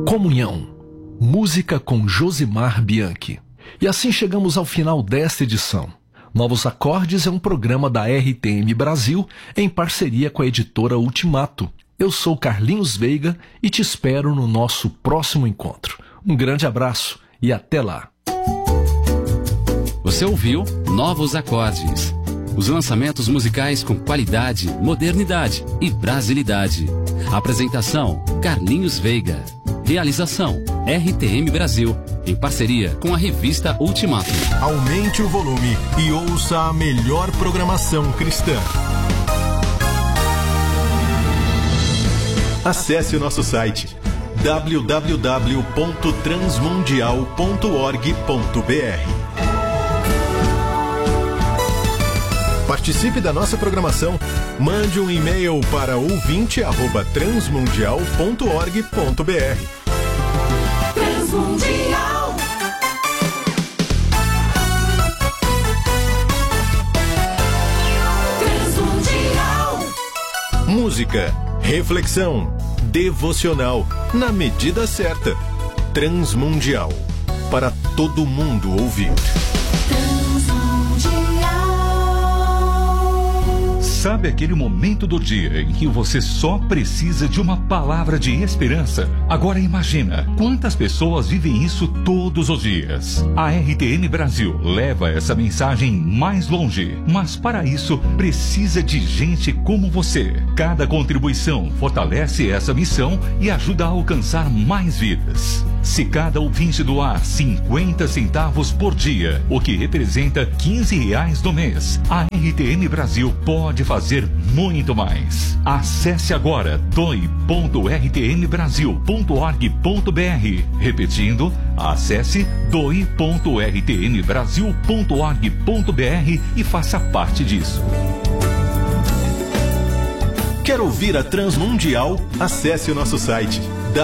Comunhão, música com Josimar Bianchi. E assim chegamos ao final desta edição. Novos Acordes é um programa da RTM Brasil em parceria com a editora Ultimato. Eu sou Carlinhos Veiga e te espero no nosso próximo encontro. Um grande abraço e até lá. Você ouviu Novos Acordes. Os lançamentos musicais com qualidade, modernidade e brasilidade. Apresentação: Carlinhos Veiga. Realização: RTM Brasil, em parceria com a revista Ultimato. Aumente o volume e ouça a melhor programação cristã. Acesse o nosso site www.transmundial.org.br. Participe da nossa programação. Mande um e-mail para ouvinte@transmundial.org.br. Transmundial. Transmundial. Música, reflexão, devocional, na medida certa. Transmundial. Para todo mundo ouvir. Sabe aquele momento do dia em que você só precisa de uma palavra de esperança? Agora imagina quantas pessoas vivem isso todos os dias. A RTM Brasil leva essa mensagem mais longe, mas para isso precisa de gente como você. Cada contribuição fortalece essa missão e ajuda a alcançar mais vidas. Se cada ouvinte doar 50 centavos por dia, o que representa R$15 no mês, a RTM Brasil pode fazer muito mais. Acesse agora doe.rtmbrasil.org.br. Repetindo, acesse doe.rtmbrasil.org.br e faça parte disso. Quer ouvir a Transmundial? Acesse o nosso site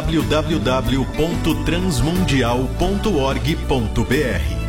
www.transmundial.org.br.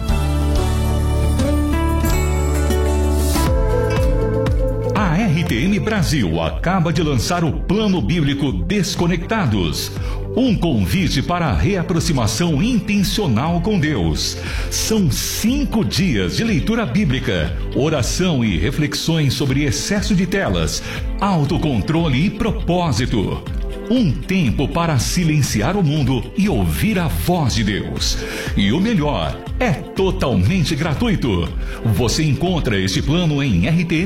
A RTM Brasil acaba de lançar o Plano Bíblico Desconectados. Um convite para a reaproximação intencional com Deus. São 5 dias de leitura bíblica, oração e reflexões sobre excesso de telas, autocontrole e propósito. Um tempo para silenciar o mundo e ouvir a voz de Deus. E o melhor, é totalmente gratuito. Você encontra este plano em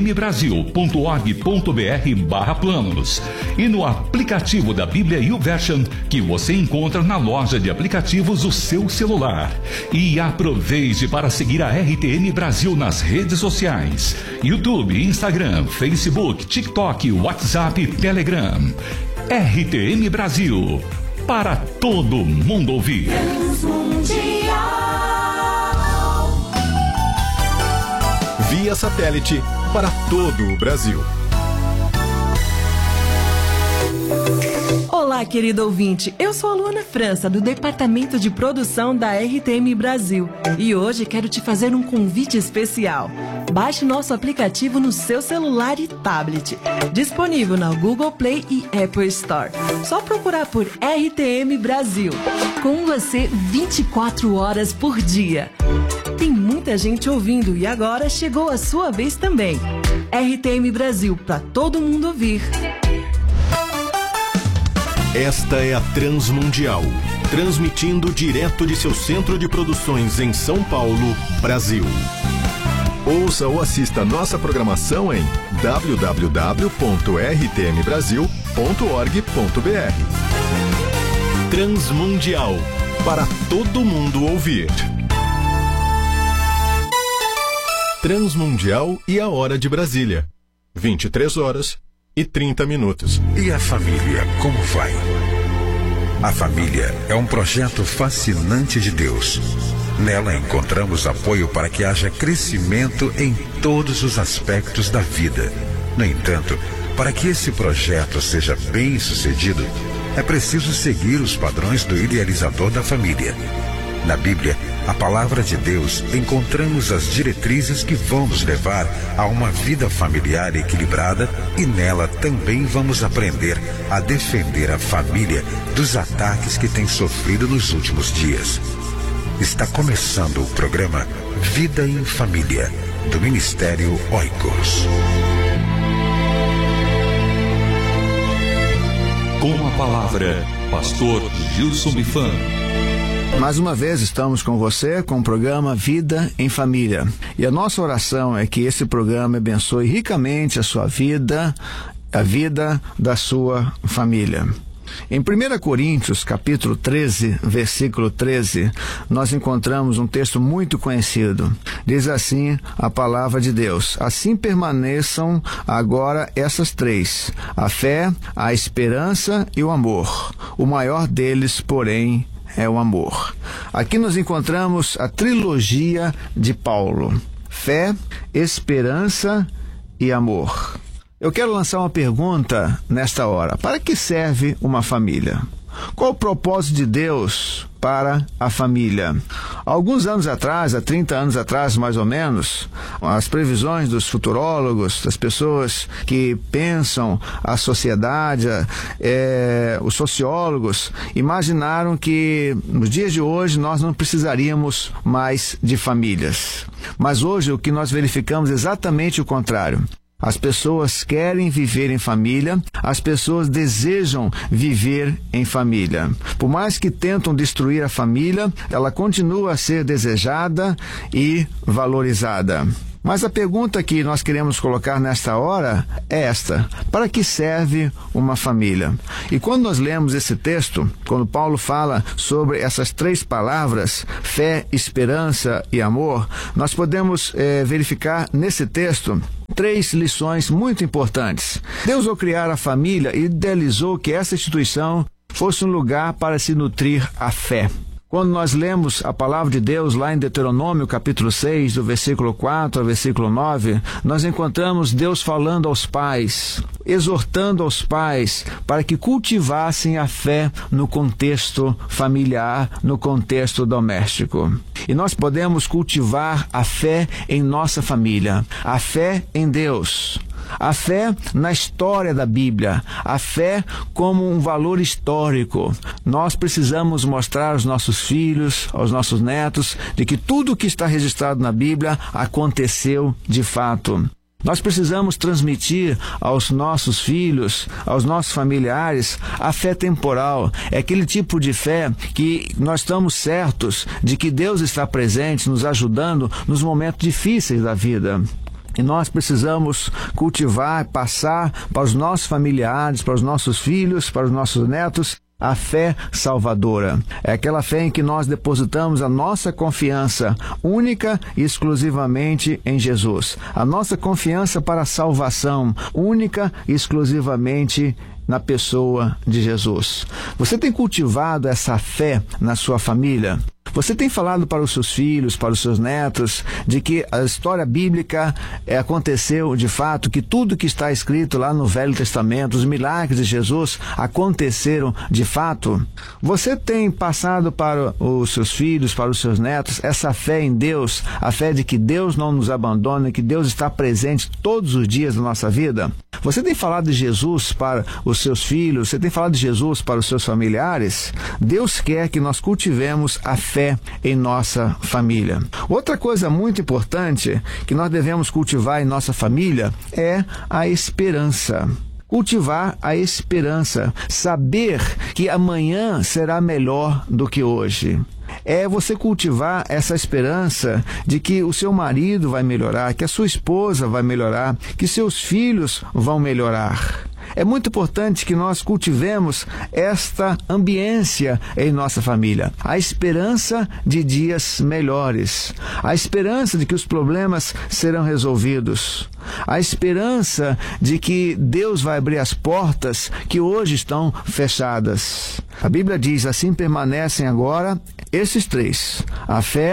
rtmbrasil.org.br/planos e no aplicativo da Bíblia YouVersion que você encontra na loja de aplicativos do seu celular. E aproveite para seguir a RTM Brasil nas redes sociais: YouTube, Instagram, Facebook, TikTok, WhatsApp e Telegram. RTM Brasil, para todo mundo ouvir. Via satélite para todo o Brasil. Olá, querido ouvinte. Eu sou a Luana França, do Departamento de Produção da RTM Brasil. E hoje quero te fazer um convite especial. Baixe nosso aplicativo no seu celular e tablet. Disponível na Google Play e Apple Store. Só procurar por RTM Brasil. Com você 24 horas por dia. Tem muita gente ouvindo e agora chegou a sua vez também. RTM Brasil, para todo mundo ouvir. Esta é a Transmundial, transmitindo direto de seu centro de produções em São Paulo, Brasil. Ouça ou assista nossa programação em www.rtmbrasil.org.br. Transmundial, para todo mundo ouvir. Transmundial e a Hora de Brasília, 23h30. E a família, como vai? A família é um projeto fascinante de Deus. Nela encontramos apoio para que haja crescimento em todos os aspectos da vida. No entanto, para que esse projeto seja bem sucedido, é preciso seguir os padrões do idealizador da família. Na Bíblia, a palavra de Deus, encontramos as diretrizes que vão nos levar a uma vida familiar equilibrada e nela também vamos aprender a defender a família dos ataques que tem sofrido nos últimos dias. Está começando o programa Vida em Família, do Ministério Oikos. Com a palavra, Pastor Gilson Bifan. Mais uma vez estamos com você com o programa Vida em Família. E a nossa oração é que esse programa abençoe ricamente a sua vida, a vida da sua família. Em 1 Coríntios, capítulo 13, versículo 13, nós encontramos um texto muito conhecido. Diz assim a palavra de Deus: assim permaneçam agora essas três: a fé, a esperança e o amor. O maior deles, porém, é o amor. Aqui nós encontramos a trilogia de Paulo: fé, esperança e amor. Eu quero lançar uma pergunta nesta hora: para que serve uma família? Qual o propósito de Deus para a família? Há alguns anos atrás, há 30 anos atrás mais ou menos, as previsões dos futurólogos, das pessoas que pensam a sociedade, os sociólogos, imaginaram que nos dias de hoje nós não precisaríamos mais de famílias. Mas hoje o que nós verificamos é exatamente o contrário. As pessoas querem viver em família, as pessoas desejam viver em família. Por mais que tentam destruir a família, ela continua a ser desejada e valorizada. Mas a pergunta que nós queremos colocar nesta hora é esta: para que serve uma família? E quando nós lemos esse texto, quando Paulo fala sobre essas três palavras, fé, esperança e amor, nós podemos verificar nesse texto três lições muito importantes. Deus, ao criar a família, idealizou que essa instituição fosse um lugar para se nutrir a fé. Quando nós lemos a palavra de Deus lá em Deuteronômio capítulo 6, do versículo 4 ao versículo 9, nós encontramos Deus falando aos pais, exortando aos pais para que cultivassem a fé no contexto familiar, no contexto doméstico. E nós podemos cultivar a fé em nossa família, a fé em Deus, a fé na história da Bíblia, a fé como um valor histórico. Nós precisamos mostrar aos nossos filhos, aos nossos netos, de que tudo o que está registrado na Bíblia aconteceu de fato. Nós precisamos transmitir aos nossos filhos, aos nossos familiares, a fé temporal. É aquele tipo de fé que nós estamos certos de que Deus está presente, nos ajudando nos momentos difíceis da vida. E nós precisamos cultivar, passar para os nossos familiares, para os nossos filhos, para os nossos netos, a fé salvadora. É aquela fé em que nós depositamos a nossa confiança única e exclusivamente em Jesus. A nossa confiança para a salvação única e exclusivamente na pessoa de Jesus. Você tem cultivado essa fé na sua família? Você tem falado para os seus filhos, para os seus netos, de que a história bíblica aconteceu de fato, que tudo que está escrito lá no Velho Testamento, os milagres de Jesus aconteceram de fato? Você tem passado para os seus filhos, para os seus netos, essa fé em Deus, a fé de que Deus não nos abandona, que Deus está presente todos os dias da nossa vida? Você tem falado de Jesus para os seus filhos? Você tem falado de Jesus para os seus familiares? Deus quer que nós cultivemos a fé em nossa família. Outra coisa muito importante que nós devemos cultivar em nossa família é a esperança. Cultivar a esperança, saber que amanhã será melhor do que hoje. É você cultivar essa esperança de que o seu marido vai melhorar, que a sua esposa vai melhorar, que seus filhos vão melhorar. É muito importante que nós cultivemos esta ambiência em nossa família. A esperança de dias melhores. A esperança de que os problemas serão resolvidos. A esperança de que Deus vai abrir as portas que hoje estão fechadas. A Bíblia diz: assim permanecem agora esses três: a fé,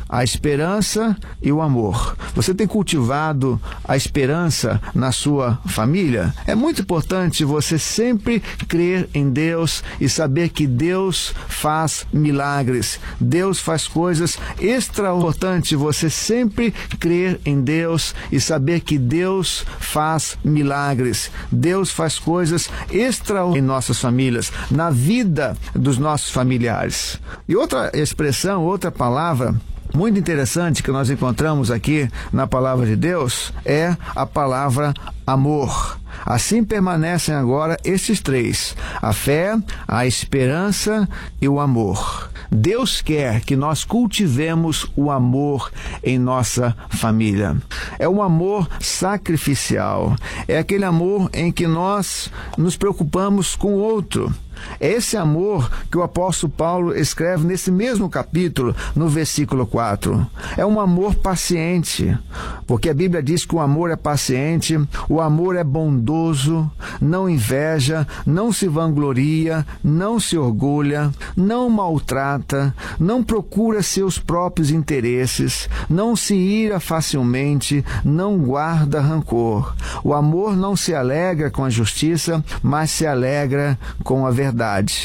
a esperança e o amor. Você tem cultivado a esperança na sua família? É muito importante você sempre crer em Deus e saber que Deus faz milagres. Deus faz coisas extraordinárias. Você sempre crer em Deus e saber que Deus faz milagres. Deus faz coisas extraordinárias em nossas famílias, na vida dos nossos familiares. E outra expressão, outra palavra muito interessante que nós encontramos aqui na palavra de Deus é a palavra amor. Assim permanecem agora esses três: a fé, a esperança e o amor. Deus quer que nós cultivemos o amor em nossa família. É um amor sacrificial. É aquele amor em que nós nos preocupamos com o outro. É esse amor que o apóstolo Paulo escreve nesse mesmo capítulo, no versículo 4. É um amor paciente, porque a Bíblia diz que o amor é paciente, o amor é bondoso, não inveja, não se vangloria, não se orgulha, não maltrata, não procura seus próprios interesses, não se ira facilmente, não guarda rancor. O amor não se alegra com a justiça, mas se alegra com a verdade.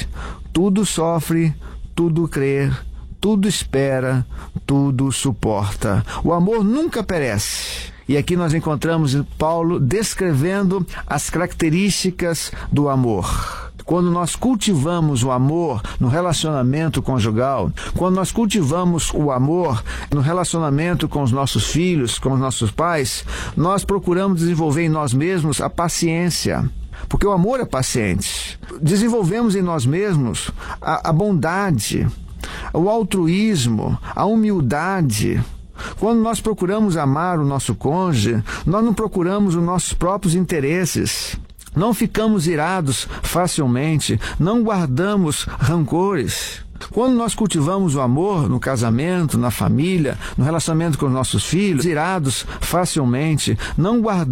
Tudo sofre, tudo crê, tudo espera, tudo suporta. O amor nunca perece. E aqui nós encontramos Paulo descrevendo as características do amor. Quando nós cultivamos o amor no relacionamento conjugal, quando nós cultivamos o amor no relacionamento com os nossos filhos, com os nossos pais, nós procuramos desenvolver em nós mesmos a paciência. Porque o amor é paciente. Desenvolvemos em nós mesmos a bondade, o altruísmo, a humildade. Quando nós procuramos amar o nosso cônjuge, nós não procuramos os nossos próprios interesses. Não ficamos irados facilmente, não guardamos rancores. Quando nós cultivamos o amor no casamento, na família, no relacionamento com os nossos filhos, irados facilmente, não guardamos